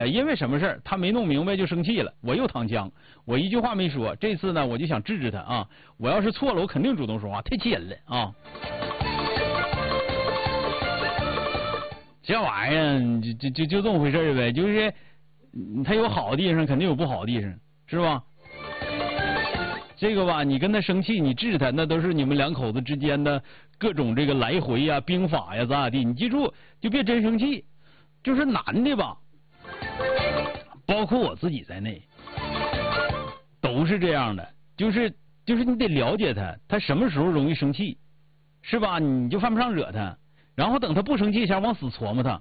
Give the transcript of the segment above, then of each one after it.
因为什么事儿他没弄明白就生气了，我又躺枪，我一句话没说。这次呢，我就想治治他啊，我要是错了，我肯定主动说话，太气人了啊！这玩意儿就这么回事呗，就是他有好的地方，肯定有不好的地方，是吧？这个吧，你跟他生气，你治他，那都是你们两口子之间的各种这个来回呀、兵法呀咋地。你记住，就别真生气。就是男的吧，包括我自己在内，都是这样的。就是你得了解他，他什么时候容易生气，是吧？你就犯不上惹他，然后等他不生气前往死琢磨他。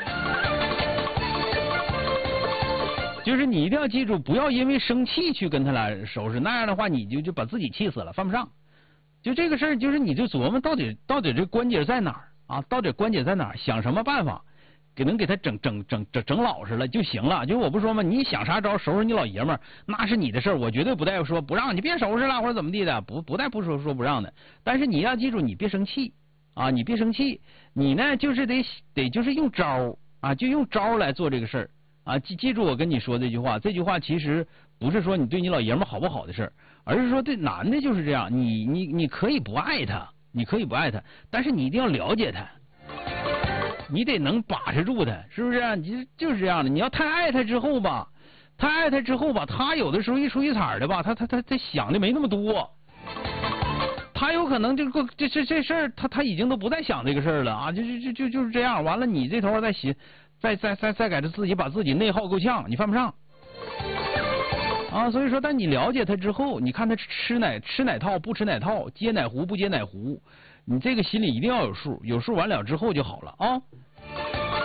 就是你一定要记住，不要因为生气去跟他俩收拾，那样的话你就把自己气死了，犯不上。就这个事儿，就是你就琢磨到底这关节在哪儿啊？到底关节在哪儿？想什么办法能给他整老实了就行了。就我不说嘛，你想啥招收拾你老爷们儿，那是你的事儿，我绝对不带说不让你别收拾了或者怎么地的，不带不说不让的。但是你要记住，你别生气啊，你别生气，你呢就是得就是用招啊，就用招来做这个事儿。啊，记住我跟你说这句话，这句话其实不是说你对你老爷们好不好的事儿，而是说对男的就是这样，你可以不爱他，你可以不爱他，但是你一定要了解他，你得能把持住他，是不是？你就是这样的，你要太爱他之后吧，他有的时候一出一彩的吧，他想的没那么多，他有可能这事儿他已经都不再想这个事儿了啊，就是这样，完了你这头再给他自己把自己内耗够呛，你犯不上啊。所以说，但你了解他之后，你看他吃哪套不吃哪套，接哪壶不接哪壶，你这个心里一定要有数，有数完了之后就好了啊。